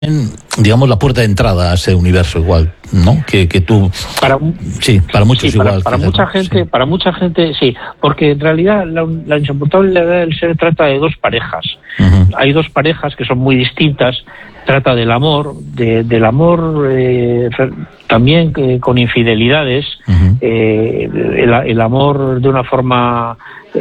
digamos, la puerta de entrada a ese universo igual, ¿no? Que tú... Para muchos igual. Para mucha gente, sí. Porque en realidad la insoportable levedad del ser trata de dos parejas. Uh-huh. Hay dos parejas que son muy distintas. Trata del amor, del amor también con infidelidades. Uh-huh. El amor de una forma...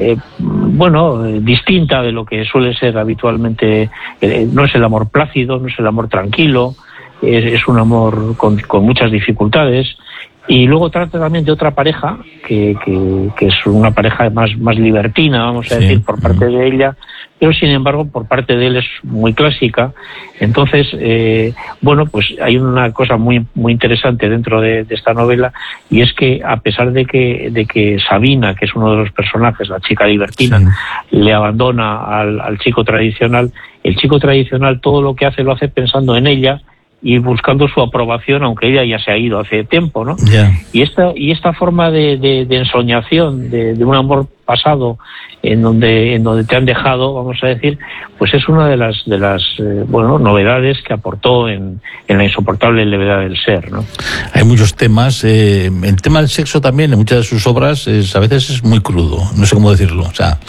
distinta de lo que suele ser habitualmente. No es el amor plácido, no es el amor tranquilo, es un amor con muchas dificultades. Y luego trata también de otra pareja que es una pareja más libertina, vamos a decir, por parte de ella, pero sin embargo por parte de él es muy clásica. Entonces, pues hay una cosa muy muy interesante dentro de esta novela, y es que a pesar de que Sabina, que es uno de los personajes, la chica libertina, le abandona al chico tradicional, el chico tradicional todo lo que hace lo hace pensando en ella y buscando su aprobación, aunque ella ya se ha ido hace tiempo, ¿no? Yeah. Y esta forma de ensoñación de un amor pasado en donde te han dejado, vamos a decir, pues es una de las novedades que aportó en la insoportable levedad del ser, ¿no? Hay muchos temas. El tema del sexo también en muchas de sus obras a veces es muy crudo, no sé cómo decirlo, o sea...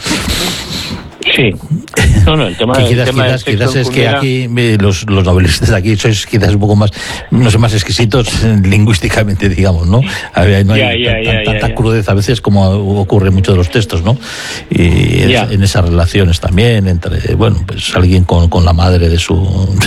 Sí. No, el tema quizás es que aquí los novelistas de aquí sois quizás un poco más, no sé, más exquisitos lingüísticamente, digamos, ¿no? No hay tanta crudeza a veces como ocurre en muchos de los textos, ¿no? Y en esas relaciones también entre, pues alguien con la madre de su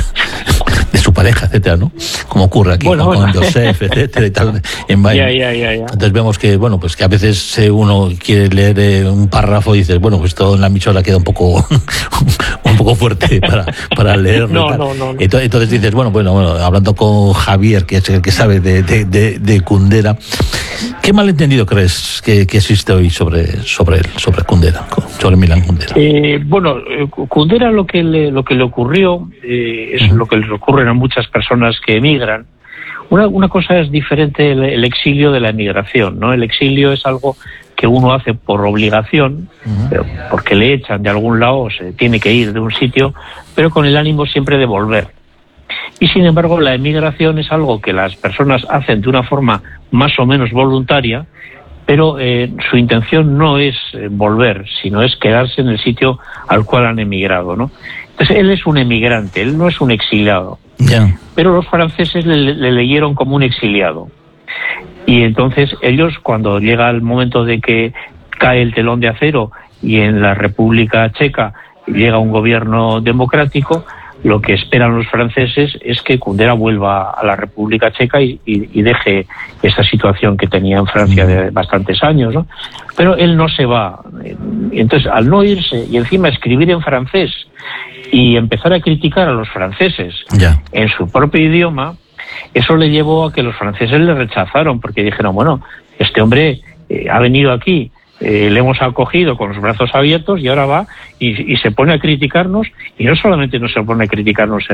pareja, etcétera, ¿no? Como ocurre aquí con Joseph, etcétera y tal. Entonces vemos que, pues que a veces uno quiere leer un párrafo y dices, pues todo en la michola queda un poco fuerte para leerlo. No. Entonces dices, hablando con Javier, que es el que sabe de Kundera, ¿qué malentendido crees que existe hoy sobre él, sobre Kundera, sobre Milan Kundera? Kundera lo que le ocurrió es lo que les ocurre a muchas personas que emigran. Una cosa es diferente el exilio de la emigración, ¿no? El exilio es algo que uno hace por obligación, porque le echan de algún lado, se tiene que ir de un sitio, pero con el ánimo siempre de volver. Y sin embargo, la emigración es algo que las personas hacen de una forma más o menos voluntaria, pero su intención no es volver, sino es quedarse en el sitio al cual han emigrado, ¿no? Entonces, él es un emigrante, él no es un exiliado. Yeah. Pero los franceses le leyeron como un exiliado. Y entonces ellos, cuando llega el momento de que cae el telón de acero y en la República Checa llega un gobierno democrático, lo que esperan los franceses es que Kundera vuelva a la República Checa y deje esa situación que tenía en Francia de bastantes años, ¿no? Pero él no se va. Entonces, al no irse y encima escribir en francés y empezar a criticar a los franceses en su propio idioma, eso le llevó a que los franceses le rechazaron, porque dijeron, este hombre ha venido aquí, le hemos acogido con los brazos abiertos y ahora va y se pone a criticarnos, y no solamente no se pone a criticarnos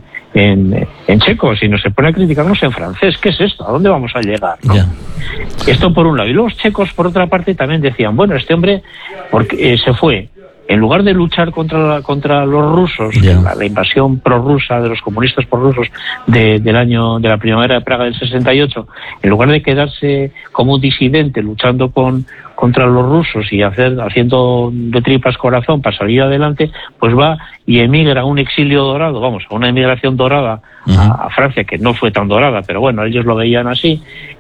en checo, sino se pone a criticarnos en francés. ¿Qué es esto? ¿A dónde vamos a llegar? ¿No? Esto por un lado. Y los checos, por otra parte, también decían, este hombre porque se fue. En lugar de luchar contra los rusos, la invasión prorrusa de los comunistas prorrusos de la primavera de Praga del 68, en lugar de quedarse como un disidente luchando contra los rusos y haciendo de tripas corazón para salir adelante, pues va y emigra a un exilio dorado, a una emigración dorada a Francia, que no fue tan dorada, pero ellos lo veían así.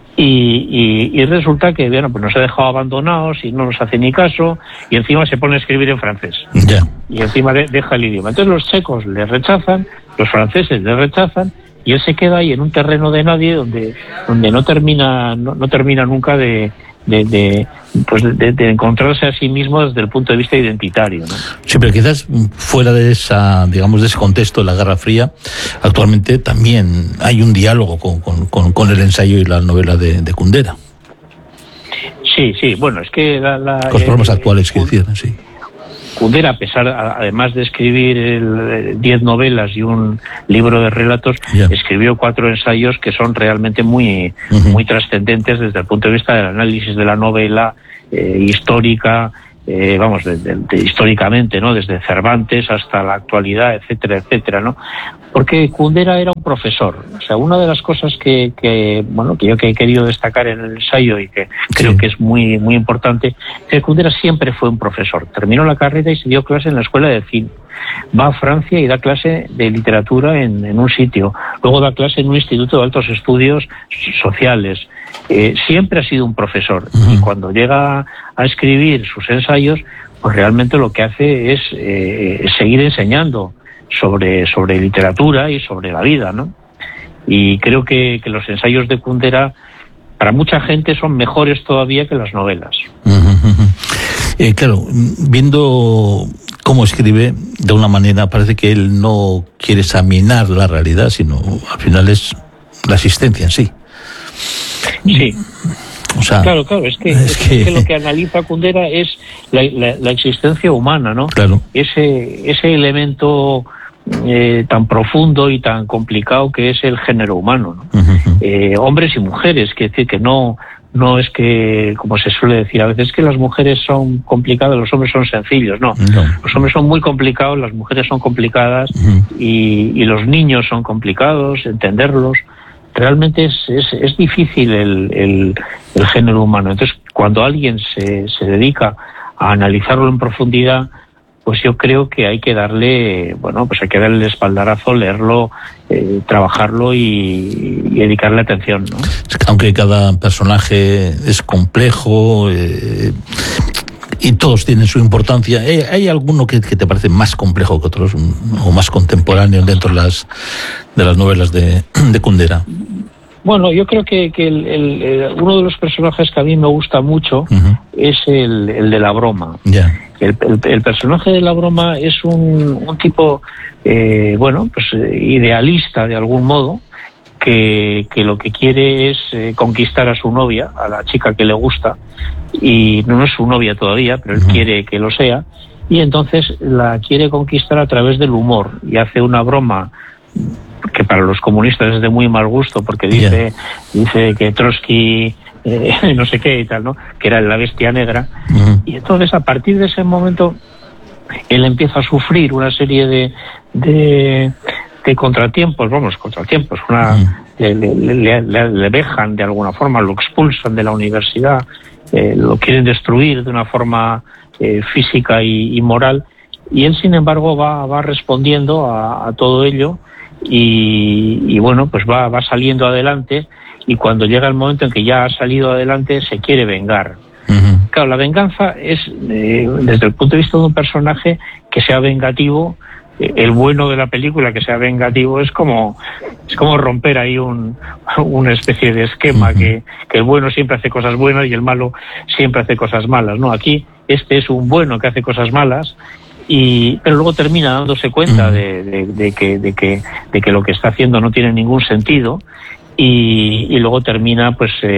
Y resulta que pues nos ha dejado abandonados y no nos hace ni caso, y encima se pone a escribir en francés y encima deja el idioma. Entonces los checos le rechazan, los franceses le rechazan, y él se queda ahí en un terreno de nadie donde no termina nunca de encontrarse a sí mismo desde el punto de vista identitario, ¿no? Sí, pero quizás fuera de esa, digamos, de ese contexto de la Guerra Fría, actualmente también hay un diálogo con el ensayo y la novela de Kundera. Sí, es que los problemas actuales, quiero decir, sí. Kundera, además de escribir 10 novelas y un libro de relatos, escribió 4 ensayos que son realmente muy trascendentes desde el punto de vista del análisis de la novela histórica, históricamente, ¿no? Desde Cervantes hasta la actualidad, etcétera, etcétera, ¿no? Porque Kundera era un profesor. O sea, una de las cosas que yo he querido destacar en el ensayo y que creo que es muy, muy importante, es que Kundera siempre fue un profesor. Terminó la carrera y se dio clase en la escuela de cine. Va a Francia y da clase de literatura en un sitio. Luego da clase en un instituto de altos estudios sociales. Siempre ha sido un profesor. Y cuando llega a escribir sus ensayos, pues realmente lo que hace es seguir enseñando sobre literatura y sobre la vida, ¿no? Y creo que los ensayos de Kundera para mucha gente son mejores todavía que las novelas. Claro, viendo cómo escribe, de una manera parece que él no quiere examinar la realidad, sino al final es la existencia en sí. Sí. O sea, claro, es que lo que analiza Kundera es la existencia humana, ¿no? Claro. Ese elemento tan profundo y tan complicado que es el género humano, ¿no? Hombres y mujeres, que decir que no es que, como se suele decir a veces, que las mujeres son complicadas, los hombres son sencillos, no. Los hombres son muy complicados, las mujeres son complicadas y los niños son complicados, entenderlos. Realmente es difícil el género humano. Entonces, cuando alguien se dedica a analizarlo en profundidad, pues yo creo que hay que darle, el espaldarazo, leerlo, trabajarlo y dedicarle atención, ¿no? Aunque cada personaje es complejo y todos tienen su importancia, ¿hay alguno que te parece más complejo que otros o más contemporáneo dentro de las novelas de Kundera? Bueno, yo creo que uno de los personajes que a mí me gusta mucho es el de la broma. Yeah. El personaje de la broma es un tipo, idealista de algún modo, que lo que quiere es conquistar a su novia, a la chica que le gusta, y no es su novia todavía, pero él quiere que lo sea, y entonces la quiere conquistar a través del humor, y hace una broma que para los comunistas es de muy mal gusto, porque dice que Trotsky no sé qué y tal, ¿no? Que era la bestia negra. Y entonces a partir de ese momento él empieza a sufrir una serie de contratiempos, le dejan de alguna forma, lo expulsan de la universidad, lo quieren destruir de una forma física y moral, y él sin embargo va respondiendo a todo ello y va saliendo adelante, y cuando llega el momento en que ya ha salido adelante se quiere vengar. Claro, la venganza es, desde el punto de vista de un personaje que sea vengativo, el bueno de la película que sea vengativo es como romper ahí una especie de esquema, que el bueno siempre hace cosas buenas y el malo siempre hace cosas malas, ¿no? Aquí este es un bueno que hace cosas malas, pero luego termina dándose cuenta de que lo que está haciendo no tiene ningún sentido, y luego termina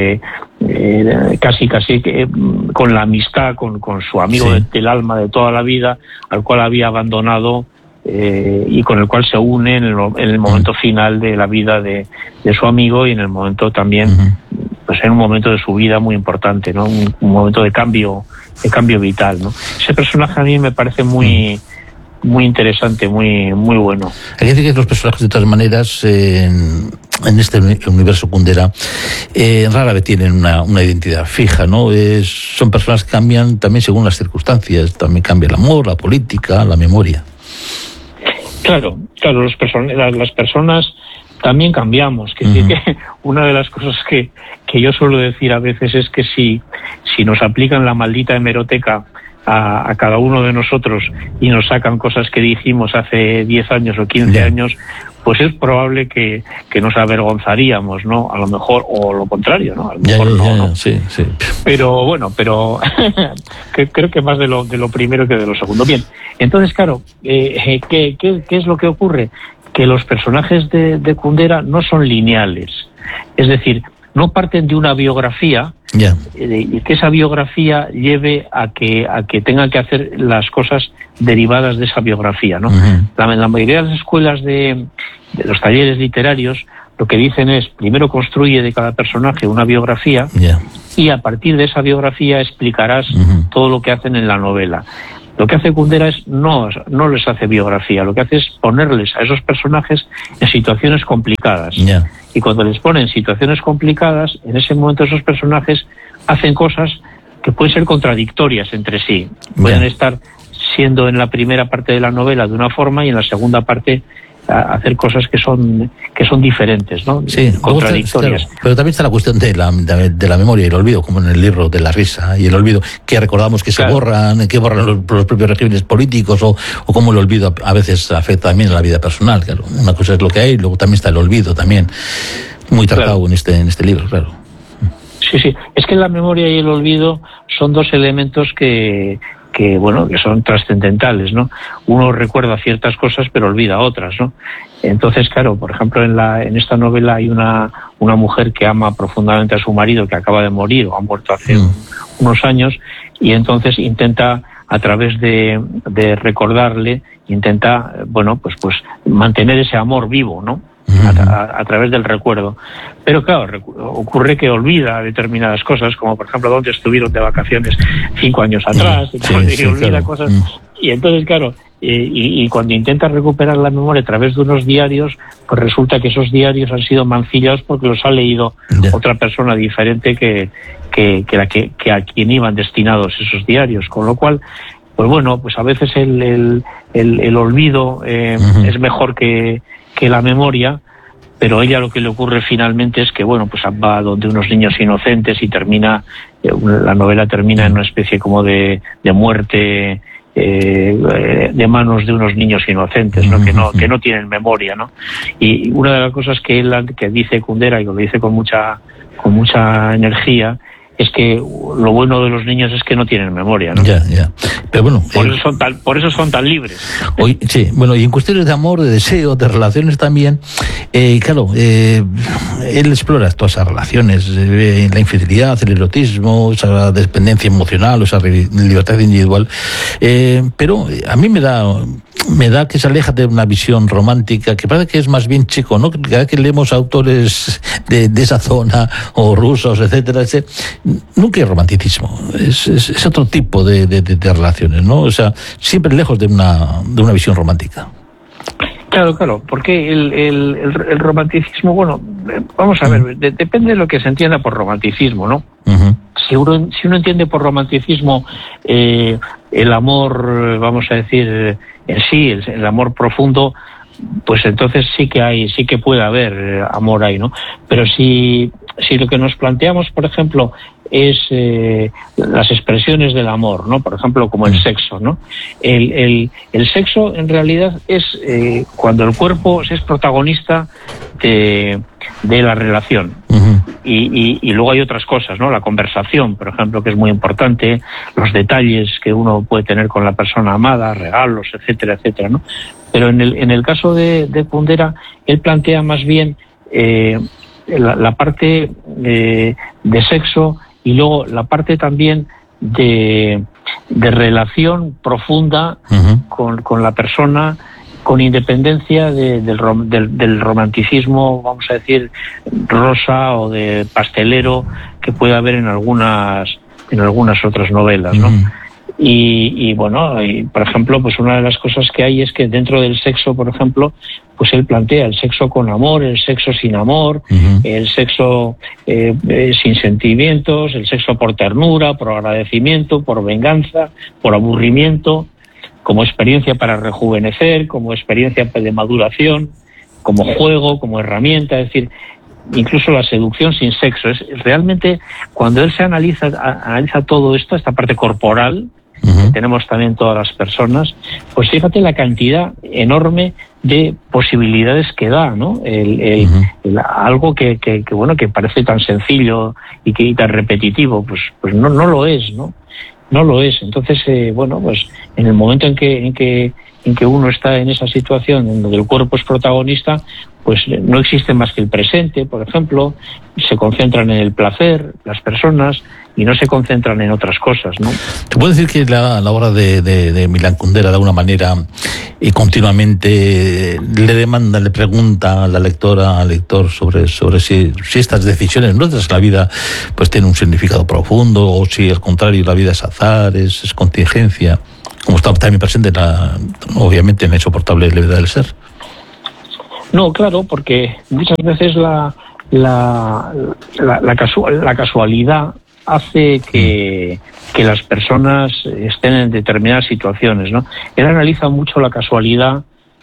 casi con la amistad con su amigo del alma de toda la vida, al cual había abandonado, y con el cual se une en el momento final de la vida de su amigo, y en el momento también en un momento de su vida muy importante, ¿no? Un momento de cambio vital, ¿no? Ese personaje a mí me parece muy interesante, muy bueno. Hay que decir que los personajes, de todas maneras, en este universo Kundera, rara vez tienen una identidad fija, ¿no? Son personas que cambian también según las circunstancias, también cambia el amor, la política, la memoria. Claro, las personas también cambiamos. Que una de las cosas que yo suelo decir a veces es que si nos aplican la maldita hemeroteca a cada uno de nosotros y nos sacan cosas que dijimos hace 10 años o 15 años, pues es probable que nos avergonzaríamos, ¿no? A lo mejor, o lo contrario, ¿no? A lo mejor no. Sí. Pero creo que más de lo primero que de lo segundo. Bien, entonces, claro, ¿qué es lo que ocurre? Que los personajes de Kundera no son lineales. Es decir, no parten de una biografía, y que esa biografía lleve a que tengan que hacer las cosas derivadas de esa biografía, ¿no? La mayoría de las escuelas de los talleres literarios lo que dicen es: primero construye de cada personaje una biografía, y a partir de esa biografía explicarás todo lo que hacen en la novela. Lo que hace Kundera es no les hace biografía, lo que hace es ponerles a esos personajes en situaciones complicadas. Yeah. Y cuando les ponen situaciones complicadas, en ese momento esos personajes hacen cosas que pueden ser contradictorias entre sí. Pueden estar siendo en la primera parte de la novela de una forma y en la segunda parte hacer cosas que son diferentes, ¿no? Sí, contradictorias. Claro, pero también está la cuestión de la memoria y el olvido, como en el libro de la risa y el olvido, que recordamos que se borran, que borran los propios regímenes políticos, o cómo el olvido a veces afecta también a la vida personal. Claro, una cosa es lo que hay, luego también está el olvido también, muy tratado en este libro, claro. Sí, es que la memoria y el olvido son dos elementos que son trascendentales, ¿no? Uno recuerda ciertas cosas pero olvida otras, ¿no? Entonces, claro, por ejemplo, en esta novela hay una mujer que ama profundamente a su marido, que acaba de morir o ha muerto hace unos años, y entonces intenta, a través de recordarle, pues mantener ese amor vivo, ¿no? A través del recuerdo. Pero claro, ocurre que olvida determinadas cosas, como por ejemplo dónde estuvieron de vacaciones 5 años atrás, y olvida claro. Cosas. Y entonces, claro, y cuando intenta recuperar la memoria a través de unos diarios, pues resulta que esos diarios han sido mancillados porque los ha leído otra persona diferente que a quien iban destinados esos diarios, con lo cual, pues bueno, pues a veces el olvido es mejor que la memoria, pero ella lo que le ocurre finalmente es que, bueno, pues va donde unos niños inocentes y la novela termina en una especie como de muerte de manos de unos niños inocentes, ¿no? Que no tienen memoria, ¿no? Y una de las cosas que dice Kundera, y lo dice con mucha energía, es que lo bueno de los niños es que no tienen memoria, ¿no? Ya. Pero bueno, por eso son tan libres. Hoy, sí, bueno, y en cuestiones de amor, de deseo, de relaciones también, claro, él explora todas esas relaciones, la infidelidad, el erotismo, esa dependencia emocional, esa libertad individual, pero a mí me da que se aleja de una visión romántica, que parece que es más bien chico, ¿no? Cada vez que leemos autores de esa zona, o rusos, etcétera, nunca hay romanticismo, es otro tipo de relaciones, ¿no? O sea, siempre lejos de una visión romántica. Claro, porque el romanticismo, bueno, vamos a ver, depende de lo que se entienda por romanticismo, ¿no? Si uno entiende por romanticismo el amor, vamos a decir, en sí, el amor profundo, pues entonces sí que puede haber amor ahí, ¿no? Pero si lo que nos planteamos, por ejemplo, es las expresiones del amor, ¿no? Por ejemplo, como el sexo, ¿no? El sexo en realidad es cuando el cuerpo es protagonista de la relación. Y luego hay otras cosas, ¿no? La conversación, por ejemplo, que es muy importante, los detalles que uno puede tener con la persona amada, regalos, etcétera, ¿no? Pero en el caso de Kundera, él plantea más bien la parte de sexo y luego la parte también de relación profunda con la persona, con independencia del romanticismo, vamos a decir, rosa o de pastelero que puede haber en algunas otras novelas, ¿no? Y bueno, por ejemplo, pues una de las cosas que hay es que dentro del sexo, por ejemplo, pues él plantea el sexo con amor, el sexo sin amor, el sexo sin sentimientos, el sexo por ternura, por agradecimiento, por venganza, por aburrimiento, como experiencia para rejuvenecer, como experiencia de maduración, como juego, como herramienta, es decir, incluso la seducción sin sexo. Es realmente, cuando él se analiza todo esto, esta parte corporal, que tenemos también todas las personas, pues fíjate la cantidad enorme de posibilidades que da, ¿no? Algo que parece tan sencillo y tan repetitivo, pues no lo es, ¿no? No lo es. Entonces, pues en el momento en que uno está en esa situación en donde el cuerpo es protagonista, pues no existe más que el presente, por ejemplo, se concentran en el placer las personas y no se concentran en otras cosas, ¿no? ¿Te puedo decir que la obra de Milan Kundera, de alguna manera, y continuamente le pregunta a la lectora, al lector sobre si estas decisiones nuestras, la vida, pues tiene un significado profundo, o si al contrario la vida es azar, es contingencia? como está también presente obviamente en la insoportable levedad del ser. No, claro, porque muchas veces la casualidad hace que las personas estén en determinadas situaciones, ¿no? Él analiza mucho la casualidad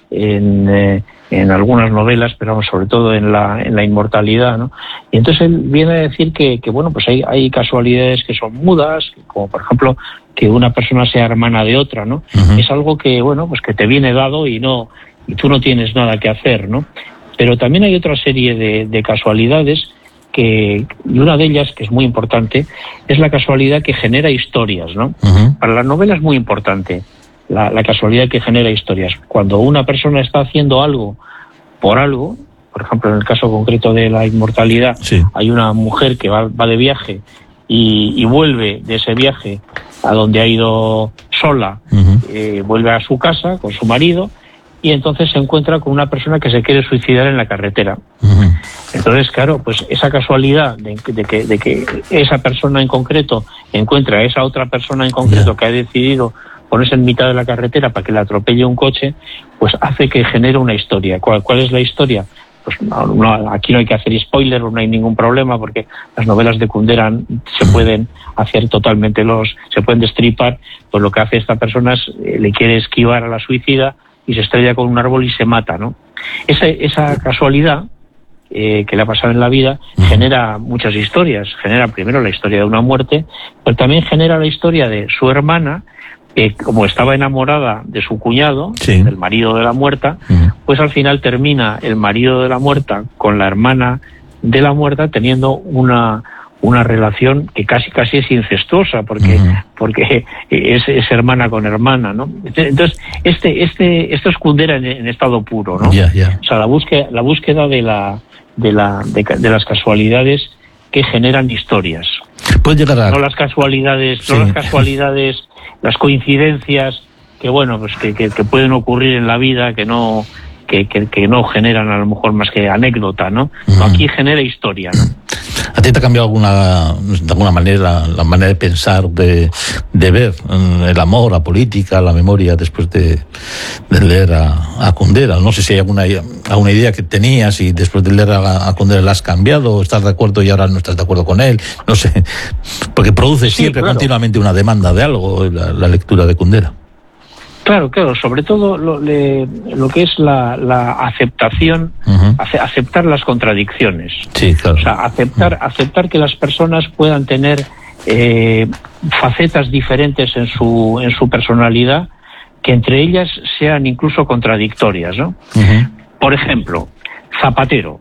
en algunas novelas, pero sobre todo en la inmortalidad, ¿no? Y entonces él viene a decir que bueno, pues hay casualidades que son mudas, como por ejemplo que una persona sea hermana de otra, ¿no? Uh-huh. Es algo que, bueno, pues que te viene dado y tú no tienes nada que hacer, ¿no? Pero también hay otra serie de casualidades y una de ellas, que es muy importante, es la casualidad que genera historias, ¿no? Uh-huh. Para la novela es muy importante la casualidad que genera historias. Cuando una persona está haciendo algo por algo, por ejemplo, en el caso concreto de la inmortalidad, sí, hay una mujer que va de viaje y vuelve de ese viaje a donde ha ido sola, uh-huh, vuelve a su casa con su marido, y entonces se encuentra con una persona que se quiere suicidar en la carretera. Uh-huh. Entonces, claro, pues esa casualidad de que esa persona en concreto encuentra a esa otra persona en concreto, yeah, que ha decidido ponerse en mitad de la carretera para que le atropelle un coche, pues hace que genere una historia. ¿Cuál es la historia? Pues aquí no hay que hacer spoiler, no hay ningún problema, porque las novelas de Kundera se pueden hacer totalmente, se pueden destripar. Pues lo que hace esta persona es le quiere esquivar a la suicida y se estrella con un árbol y se mata, ¿no? Esa casualidad que le ha pasado en la vida genera muchas historias. Genera primero la historia de una muerte, pero también genera la historia de su hermana, que como estaba enamorada de su cuñado, sí, del marido de la muerta, pues al final termina el marido de la muerta con la hermana de la muerta teniendo una relación que casi es incestuosa, porque es hermana con hermana, ¿no? Entonces esto es Kundera en estado puro, ¿no? Yeah, yeah. O sea, la búsqueda de las casualidades que generan historias. Puede llegar a... No las casualidades, las coincidencias que, bueno, pues que pueden ocurrir en la vida, que no generan a lo mejor más que anécdota, ¿no? Uh-huh. Aquí genera historia, ¿no? ¿A ti te ha cambiado de alguna manera la manera de pensar, de ver el amor, la política, la memoria, después de leer a Kundera? No sé si hay alguna idea que tenías y después de leer a Kundera la has cambiado, o estás de acuerdo y ahora no estás de acuerdo con él, no sé, porque produce siempre, claro, continuamente una demanda de algo la lectura de Kundera. Claro, sobre todo lo que es la aceptación, uh-huh, aceptar las contradicciones. Sí, claro. O sea, aceptar que las personas puedan tener facetas diferentes en su personalidad, que entre ellas sean incluso contradictorias, ¿no? Uh-huh. Por ejemplo, Zapatero,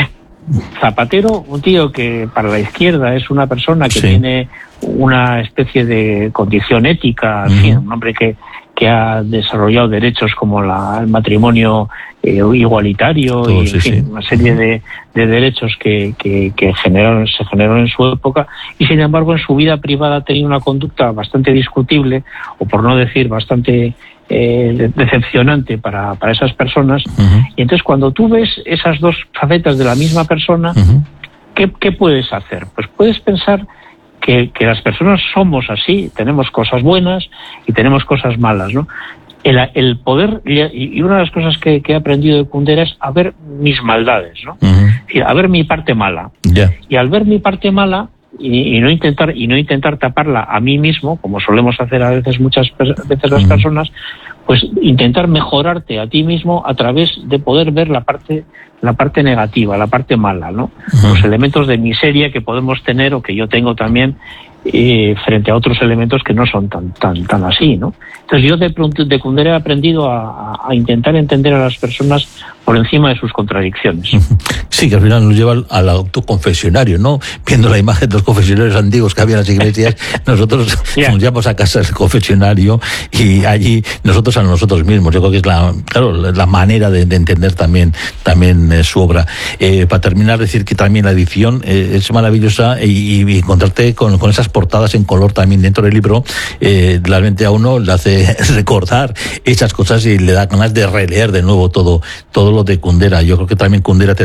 un tío que para la izquierda es una persona que, sí, tiene una especie de condición ética, uh-huh, en fin, un hombre que ha desarrollado derechos como el matrimonio igualitario, y en fin, una serie de derechos que se generaron en su época, y sin embargo en su vida privada ha tenido una conducta bastante discutible, o por no decir bastante decepcionante para esas personas. Uh-huh. Y entonces cuando tú ves esas dos facetas de la misma persona, uh-huh, ¿qué puedes hacer? Pues puedes pensar que las personas somos así, tenemos cosas buenas y tenemos cosas malas, ¿no? El poder, y una de las cosas que he aprendido de Kundera es a ver mis maldades, ¿no? Uh-huh. Es decir, a ver mi parte mala. Yeah. Y al ver mi parte mala y no intentar taparla a mí mismo, como solemos hacer muchas veces las, uh-huh, personas, pues intentar mejorarte a ti mismo a través de poder ver la parte negativa, la parte mala, ¿no? Uh-huh. Los elementos de miseria que podemos tener o que yo tengo también frente a otros elementos que no son tan así, ¿no? Entonces yo de Kundera he aprendido a intentar entender a las personas por encima de sus contradicciones. Sí, que al final nos lleva al autoconfesionario, ¿no? Viendo la imagen de los confesionarios antiguos que había en las iglesias, nosotros nos llevamos a casa del confesionario y allí nosotros a nosotros mismos. Yo creo que es la manera de entender también su obra. Para terminar, decir que también la edición es maravillosa y encontrarte con esas portadas en color también dentro del libro, realmente a uno le hace recordar esas cosas y le da ganas de releer de nuevo todo lo de Kundera. Yo creo que también Kundera te debe mucho a ti.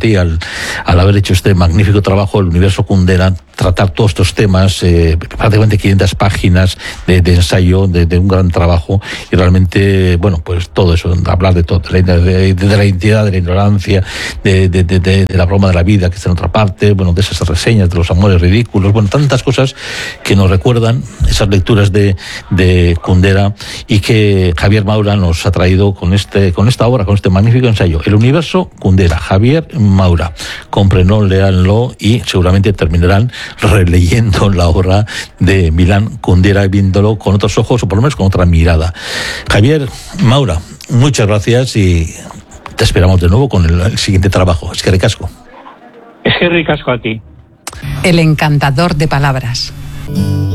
ti al haber hecho este magnífico trabajo, el universo Kundera, tratar todos estos temas, prácticamente 500 páginas de ensayo, de un gran trabajo, y realmente, bueno, pues todo eso, hablar de todo, de la identidad, de la ignorancia, de la broma de la vida que está en otra parte, bueno, de esas reseñas, de los amores ridículos, bueno, tantas cosas que nos recuerdan esas lecturas de Kundera, y que Javier Maura nos ha traído con esta obra, con este magnífico ensayo, El universo Kundera. Javier Maura, cómprenlo, léanlo y seguramente terminarán releyendo la obra de Milan Kundera, viéndolo con otros ojos, o por lo menos con otra mirada. Javier Maura, muchas gracias y te esperamos de nuevo con el siguiente trabajo. Eskerrik asko. Eskerrik asko a ti. El encantador de palabras.